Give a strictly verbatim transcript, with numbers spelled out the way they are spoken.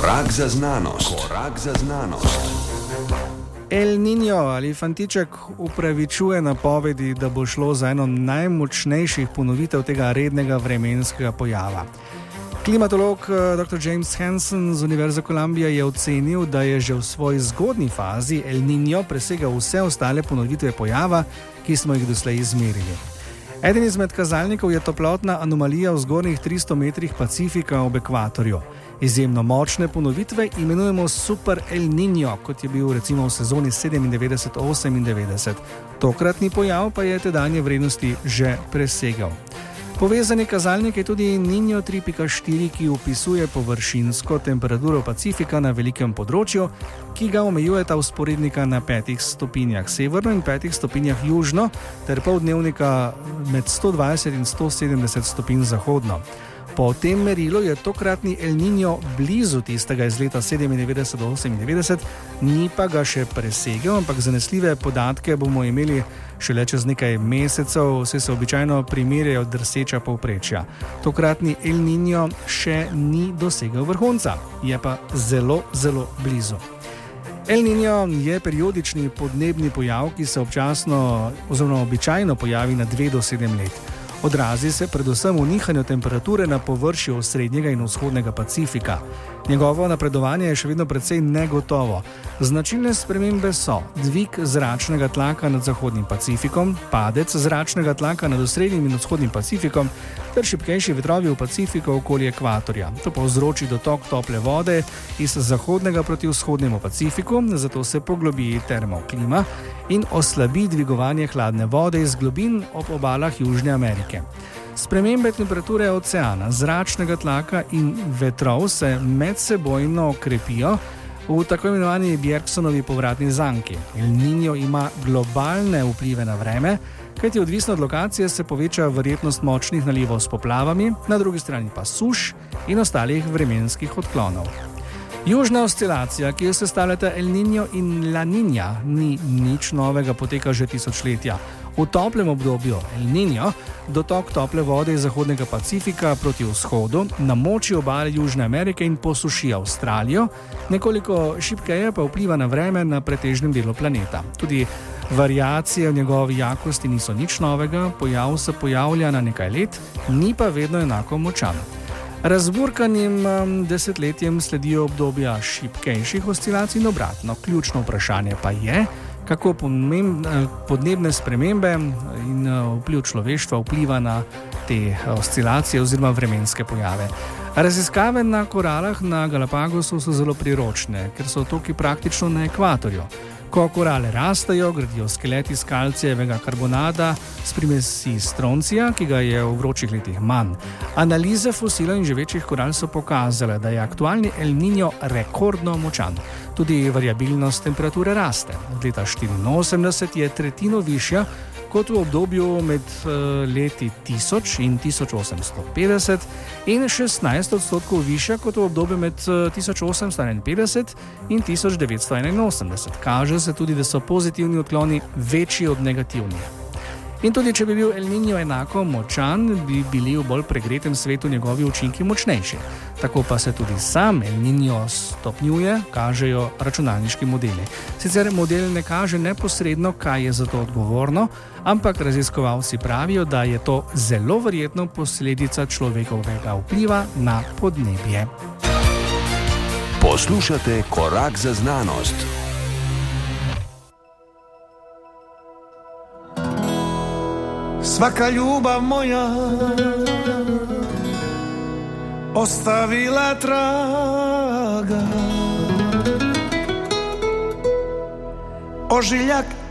Korak za znanost. Korak za znanost. El Niño ali fantiček upravičuje napovedi, da bo šlo za eno najmočnejših ponovitev tega rednega vremenskega pojava. Klimatolog doktor James Hansen z Univerze Columbia je ocenil, da je že v svoji zgodnji fazi El Niño presegel vse ostale ponovitve pojava, ki smo jih doslej izmerili. Eden izmed kazalnikov je toplotna anomalija v zgornjih tristo metrih Pacifika ob ekvatorju. Izjemno močne ponovitve imenujemo Super El Niño, kot je bil recimo v sezoni sedemindevetdeset osemindevetdeset. Tokratni pojav pa je tedanje vrednosti že presegel. Povezani kazalnik je tudi Niño tri pika štiri, ki opisuje površinsko temperaturo Pacifika na velikem področju, ki ga omejujeta vzporednika na petih stopinjah severno in petih stopinjah južno, ter poldnevnika med sto dvajset in sto sedemdeset stopinj zahodno. Po tem merilu je tokratni El Niño blizu tistega iz leta sedemindevetdeset osemindevetdeset, ni pa ga še presegel, ampak zanesljive podatke bomo imeli šele čez nekaj mesecev, saj se običajno primerjajo drseča povprečja. Tokratni El Niño še ni dosegel vrhunca, je pa zelo, zelo blizu. El Niño je periodični podnebni pojav, ki se občasno oziroma običajno pojavi na dve do sedem let. Odrazi se predvsem v nihanju temperature na površju srednjega in vzhodnega Pacifika. Njegovo napredovanje je še vedno precej negotovo. Značilne spremembe so dvig zračnega tlaka nad zahodnim Pacifikom, padec zračnega tlaka nad osrednjim in vzhodnim Pacifikom ter šibkejši vetrovi v Pacifiku okoli ekvatorja. To povzroči dotok tople vode iz zahodnega proti vzhodnemu Pacifiku, zato se poglobi termoklima in oslabi dvigovanje hladne vode iz globin ob obalah Južne Amerike. Spremembe temperature oceana, zračnega tlaka in vetrov se medsebojno krepijo v tako imenovani Bjerksonovi povratni zanki. El Niño ima globalne vplive na vreme, kajti odvisno od lokacije se poveča verjetnost močnih nalivov s poplavami, na drugi strani pa suš in ostalih vremenskih odklonov. Južna oscilacija, ki jo sestavljata El Niño in La Niña, ni nič novega, poteka že tisočletja. V toplem obdobju El Niño dotok tople vode iz zahodnega Pacifika proti vzhodu namoči obale Južne Amerike in posuši Avstralijo, nekoliko šibkeje pa vpliva na vreme na pretežnem delu planeta. Tudi variacije v njegovi jakosti niso nič novega, pojav se pojavlja na nekaj let, ni pa vedno enako močan. Razburkanim desetletjem sledijo obdobja šibkejših oscilacij in obratno. Ključno vprašanje pa je, kako podnebne spremembe in vpliv človeštva vpliva na te oscilacije oziroma vremenske pojave. Raziskave na koralah na Galapagosu so zelo priročne, ker so otoki praktično na ekvatorju. Ko korale rastejo, gradijo skelet iz kalcijevega karbonata s primesi stroncija, ki ga je v vročih letih manj. Analize fosilov in živečih koral so pokazale, da je aktualni El Niño rekordno močan. Tudi variabilnost temperature raste. Od leta štiriinosemdeset je tretjino višja kot v obdobju med leti tisoč in tisoč osemsto petdeset in šestnajst odstotkov višja kot v obdobju med tisoč osemsto enainpetdeset in tisoč devetsto enainosemdeset. Kaže se tudi, da so pozitivni odkloni večji od negativnih. In tudi, če bi bil El Niño enako močan, bi bili v bolj pregretem svetu njegovi učinki močnejši. Tako pa se tudi sam El Niño stopnjuje, kažejo računalniški modeli. Sicer model ne kaže neposredno, kaj je za to odgovorno, ampak raziskovalci pravijo, da je to zelo verjetno posledica človekovega vpliva na podnebje. Poslušate Korak za znanost. Svaka ljubav moja ostavila traga, ožiljak